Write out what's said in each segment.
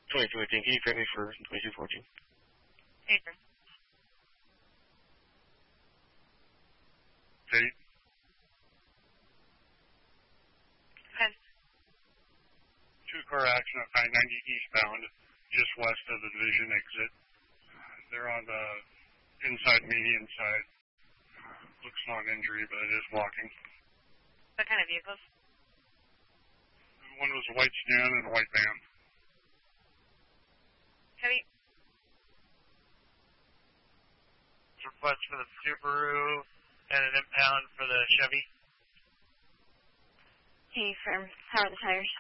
2218, can you fit me for 2214? Adrian. Date. Okay. Two-car accident, I-90 eastbound, just west of the division exit. They're on the inside median side. Looks non-injury, but it is walking. What kind of vehicles? One was a white sedan and a white van. Heavy. Request for the Subaru and an impound for the Chevy. Hey, firm. How are the tires?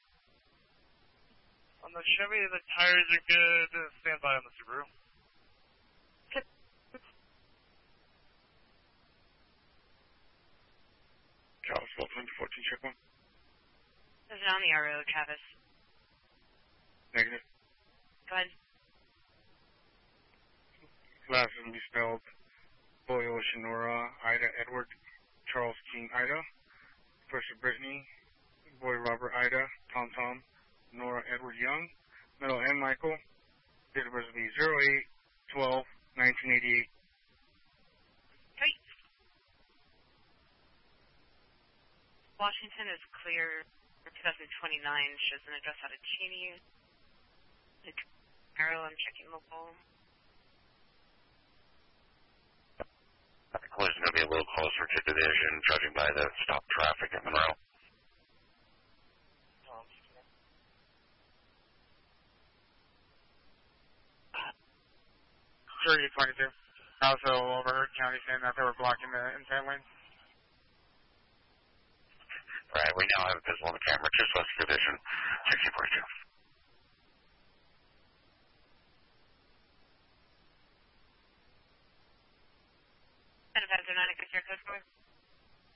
On the Chevy, the tires are good. Stand by on the Subaru. Good. Travis, 1214, check one. Is it on the RO, Travis? Negative. Go ahead. Last name be spelled Boy Ocean Nora, Ida Edward, Charles King Ida. First of Brittany, Boy Robert Ida, Tom Tom, Nora Edward Young. Middle M Michael. Date of birth will be 08/12/1988. Hey. Washington is clear. 2029 shows an address out of Cheney. Arrow, I'm checking local. The collision will be a little closer to division, judging by the stop traffic at Monroe. Sure, you 22. I also overheard county saying that they were blocking the inside lane. Right, we now have a visual on the camera, just west of division, 6042. And if I have the 9 code for?